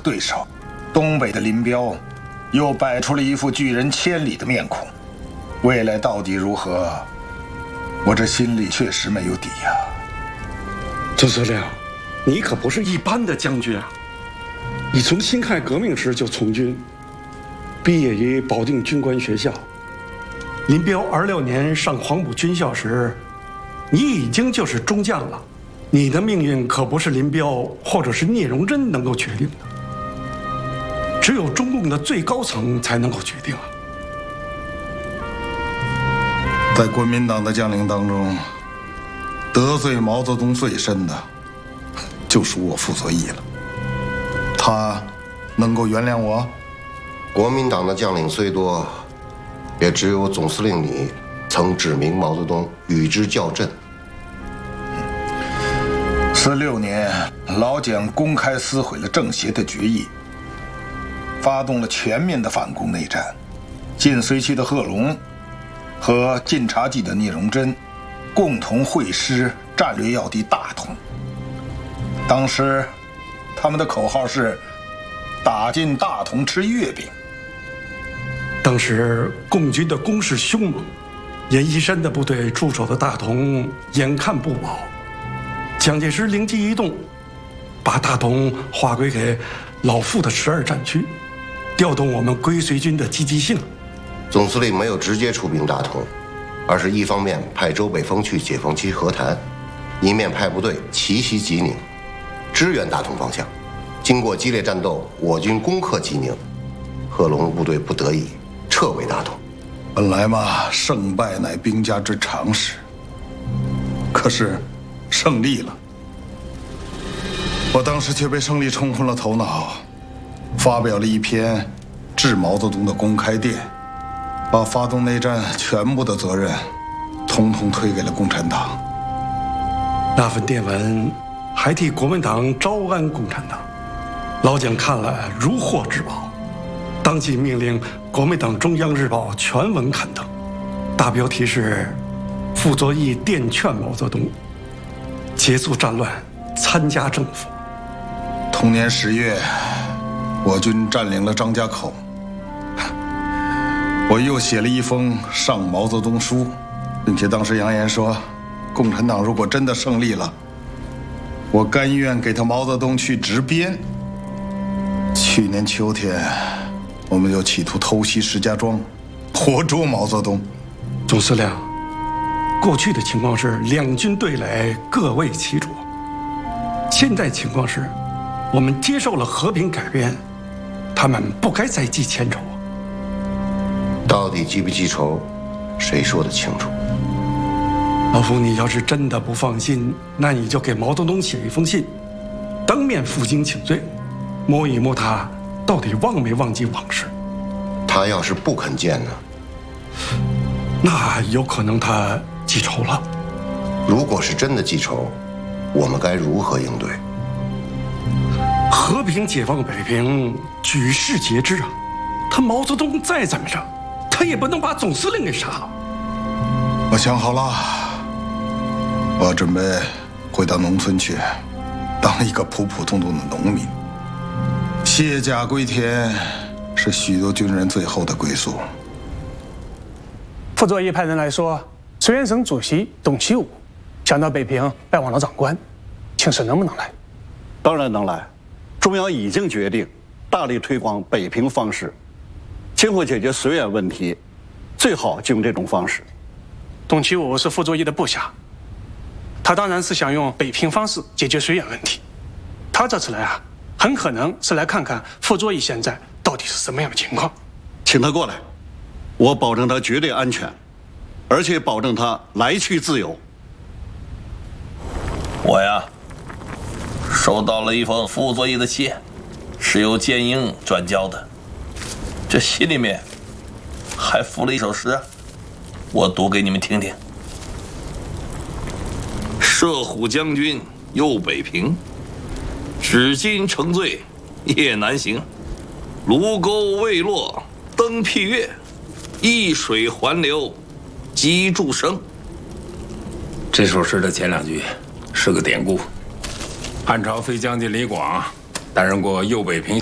对手，东北的林彪又摆出了一副拒人千里的面孔。未来到底如何，我这心里确实没有底呀。 总司令，你可不是一般的将军啊！你从辛亥革命时就从军，毕业于保定军官学校。林彪26年上黄埔军校时，你已经就是中将了。你的命运可不是林彪或者是聂荣臻能够决定的，只有中共的最高层才能够决定啊！ 在国民党的将领当中，得罪毛泽东最深的，就属我傅作义了。他能够原谅我？ 国民党的将领虽多，也只有总司令你曾指明毛泽东，与之较阵。 46年，老蒋公开撕毁了政协的决议，发动了全面的反攻内战。晋绥期的贺龙和晋察冀的聂荣臻共同会师战略要地大同。当时，他们的口号是“打进大同吃月饼”。 当时共军的攻势凶猛，阎锡山的部队驻守的大同眼看不保。蒋介石灵机一动，把大同划归给老傅的12战区，调动我们归绥军的积极性。 总司令没有直接出兵大同，而是一方面派周北峰去解放区和谈，一面派部队奇袭吉宁，支援大同方向。经过激烈战斗，我军攻克吉宁，贺龙部队不得已撤回大同。 本来嘛，胜败乃兵家之常事。可是，胜利了，我当时却被胜利冲昏了头脑，发表了一篇致毛泽东的公开电，把发动内战全部的责任，统统推给了共产党。 那份电文还替国民党招安共产党，老蒋看了如获至宝，当即命令国民党中央日报全文刊登，大标题是“傅作义电劝毛泽东结束战乱，参加政府”。 同年10月，我军占领了张家口。我又写了一封上毛泽东书，并且当时扬言说，共产党如果真的胜利了，我甘愿给他毛泽东去直编。去年秋天，我们又企图偷袭石家庄，活捉毛泽东。 总司令，过去的情况是两军对垒，各为其主。现在情况是，我们接受了和平改变，他们不该再记前仇。 到底记不记仇，谁说得清楚？ 老傅，你要是真的不放心，那你就给毛泽东写一封信，当面负荆请罪，摸一摸他到底忘没忘记往事。 他要是不肯见呢？ 那有可能他记仇了。 如果是真的记仇，我们该如何应对？ 和平解放北平，举世皆知啊。他毛泽东再怎么着，他也不能把总司令给杀了。 我想好了，我准备回到农村去，当一个普普通通的农民。卸甲归田是许多军人最后的归宿。 傅作义派人来说，绥远省主席董其武想到北平拜望老长官，请示能不能来？ 当然能来，中央已经决定大力推广北平方式，今后解决绥远问题，最好就用这种方式。 董其武是傅作义的部下，他当然是想用北平方式解决绥远问题。他这次来啊，很可能是来看看傅作义现在到底是什么样的情况。 请他过来，我保证他绝对安全，而且保证他来去自由。 我呀，收到了一封傅作义的信，是由建英转交的。这信里面还附了一首诗，我读给你们听听。射虎将军右北平，只今乘醉夜难行。卢沟未落登辟岳，一水还流鸡筑声。 这首诗的前两句是个典故。汉朝飞将军李广担任过右北平